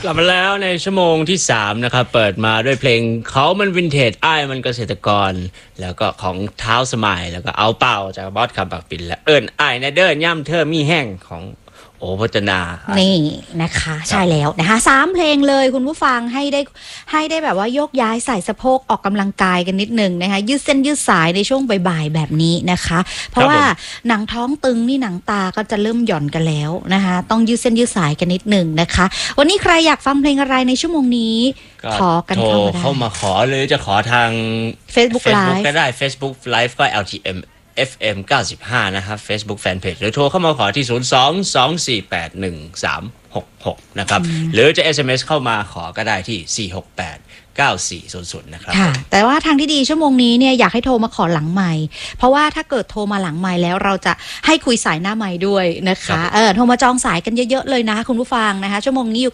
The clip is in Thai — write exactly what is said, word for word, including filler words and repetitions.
กลับมาแล้วในชั่วโมงที่สามนะครับเปิดมาด้วยเพลงเขามันวินเทจอ้ายมันเกษตรกรแล้วก็ของเท้าสมัยแล้วก็เอาเป่าจากบอสคำปักปิ่นและเอิญอ้ายในเดินย่ำเธอมีแห้งของโอพจนานี่นะคะใช่แล้วนะคะสามเพลงเลยคุณผู้ฟังให้ได้ให้ได้แบบว่าโยกย้ายใส่สะโพกออกกำลังกายกันนิดนึงนะคะยืดเส้นยืดสายในช่วงบ่ายๆแบบนี้นะคะเพราะว่าหนังท้องตึงนี่หนังตาก็จะเริ่มหย่อนกันแล้วนะคะต้องยืดเส้นยืดสายกันนิดนึงนะคะวันนี้ใครอยากฟังเพลงอะไรในชั่วโมงนี้ขอกันเข้ามาได้เข้ามาขอหรือจะขอทาง Facebook Live ก็ได้ Facebook Live ก็ แอล ที เอ็ม เอฟ เอ็ม เก้าสิบห้านะครับ Facebook Fanpage หรือโทรเข้ามาขอที่ ศูนย์ สอง สอง สี่ แปด หนึ่ง สาม หก หก นะครับหรือจะ เอส เอ็ม เอส เข้ามาขอก็ได้ที่ สี่ หก แปด เก้า สี่ ศูนย์ ศูนย์ นะครับค่ะแต่ว่าทางที่ดีชั่วโมงนี้เนี่ยอยากให้โทรมาขอหลังไมค์เพราะว่าถ้าเกิดโทรมาหลังไมค์แล้วเราจะให้คุยสายหน้าไมค์ด้วยนะคะเออโทรมาจองสายกันเยอะๆเลยนะคุณผู้ฟังนะคะชั่วโมงนี้อยู่